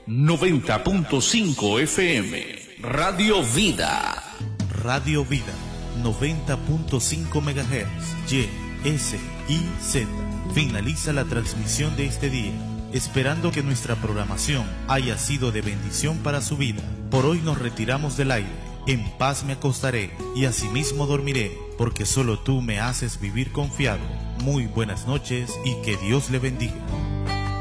90.5 FM. Radio Vida. Radio Vida, 90.5 MHz. Y, S, I, Z. Finaliza la transmisión de este día, esperando que nuestra programación haya sido de bendición para su vida. Por hoy nos retiramos del aire. En paz me acostaré y asimismo dormiré, porque solo tú me haces vivir confiado. Muy buenas noches y que Dios le bendiga.